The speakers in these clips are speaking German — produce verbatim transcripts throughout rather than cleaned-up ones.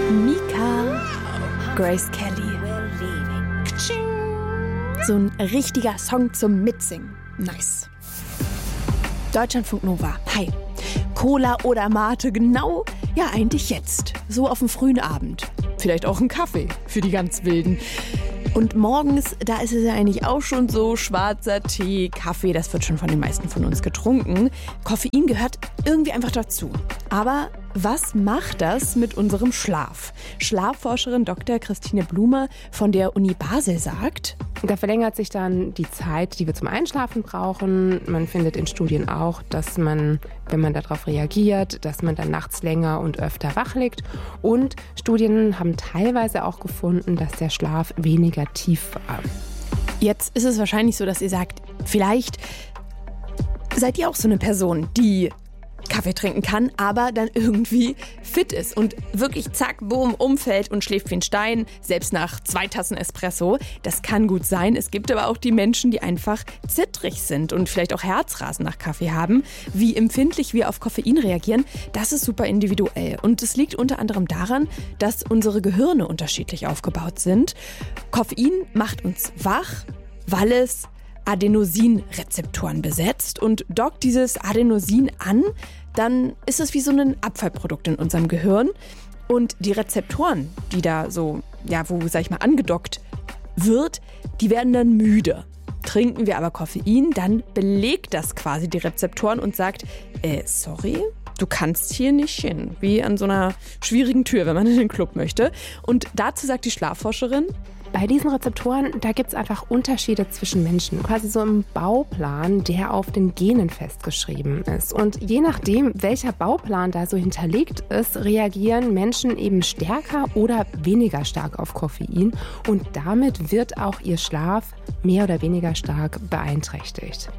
Mika, Grace Kelly. So ein richtiger Song zum Mitsingen. Nice. Deutschlandfunk Nova. Hi. Cola oder Mate, genau, ja eigentlich jetzt. So auf dem frühen Abend. Vielleicht auch ein Kaffee für die ganz Wilden. Und morgens, da ist es ja eigentlich auch schon so, schwarzer Tee, Kaffee, das wird schon von den meisten von uns getrunken. Koffein gehört irgendwie einfach dazu. Aber was macht das mit unserem Schlaf? Schlafforscherin Doktor Christine Blume von der Uni Basel sagt: Da verlängert sich dann die Zeit, die wir zum Einschlafen brauchen. Man findet in Studien auch, dass man, wenn man darauf reagiert, dass man dann nachts länger und öfter wach liegt. Und Studien haben teilweise auch gefunden, dass der Schlaf weniger tief war. Jetzt ist es wahrscheinlich so, dass ihr sagt, vielleicht seid ihr auch so eine Person, die Kaffee trinken kann, aber dann irgendwie fit ist und wirklich zack, boom, umfällt und schläft wie ein Stein, selbst nach zwei Tassen Espresso. Das kann gut sein. Es gibt aber auch die Menschen, die einfach zittrig sind und vielleicht auch Herzrasen nach Kaffee haben. Wie empfindlich wir auf Koffein reagieren, das ist super individuell. Und es liegt unter anderem daran, dass unsere Gehirne unterschiedlich aufgebaut sind. Koffein macht uns wach, weil es Adenosinrezeptoren besetzt und dockt dieses Adenosin an, dann ist es wie so ein Abfallprodukt in unserem Gehirn. Und die Rezeptoren, die da so, ja, wo, sag ich mal, angedockt wird, die werden dann müde. Trinken wir aber Koffein, dann belegt das quasi die Rezeptoren und sagt, äh, sorry, du kannst hier nicht hin. Wie an so einer schwierigen Tür, wenn man in den Club möchte. Und dazu sagt die Schlafforscherin: Bei diesen Rezeptoren, da gibt es einfach Unterschiede zwischen Menschen. Quasi so im Bauplan, der auf den Genen festgeschrieben ist. Und je nachdem, welcher Bauplan da so hinterlegt ist, reagieren Menschen eben stärker oder weniger stark auf Koffein. Und damit wird auch ihr Schlaf mehr oder weniger stark beeinträchtigt.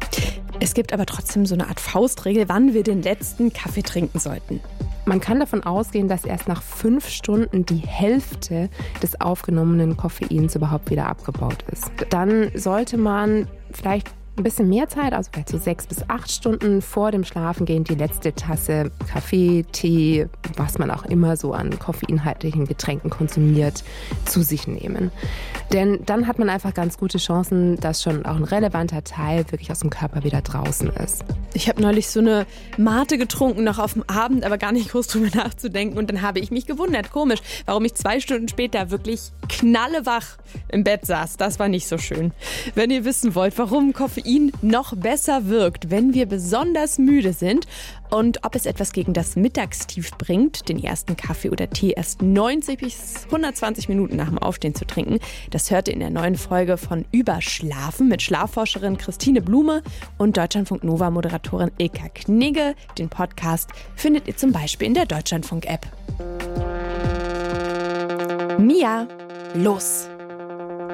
Es gibt aber trotzdem so eine Art Faustregel, wann wir den letzten Kaffee trinken sollten. Man kann davon ausgehen, dass erst nach fünf Stunden die Hälfte des aufgenommenen Koffeins überhaupt wieder abgebaut ist. Dann sollte man vielleicht ein bisschen mehr Zeit, also vielleicht so sechs bis acht Stunden vor dem Schlafengehen, die letzte Tasse Kaffee, Tee, was man auch immer so an koffeinhaltigen Getränken konsumiert, zu sich nehmen. Denn dann hat man einfach ganz gute Chancen, dass schon auch ein relevanter Teil wirklich aus dem Körper wieder draußen ist. Ich habe neulich so eine Mate getrunken, noch auf dem Abend, aber gar nicht groß drüber nachzudenken. Und dann habe ich mich gewundert, komisch, warum ich zwei Stunden später wirklich knallewach im Bett saß. Das war nicht so schön. Wenn ihr wissen wollt, warum Koffein noch besser wirkt, wenn wir besonders müde sind und ob es etwas gegen das Mittagstief bringt, den ersten Kaffee oder Tee erst neunzig bis hundertzwanzig Minuten nach dem Aufstehen zu trinken, das hört ihr in der neuen Folge von Überschlafen mit Schlafforscherin Christine Blume und Deutschlandfunk Nova Moderatorin Ilka Knigge. Den Podcast findet ihr zum Beispiel in der Deutschlandfunk-App. Mia, los!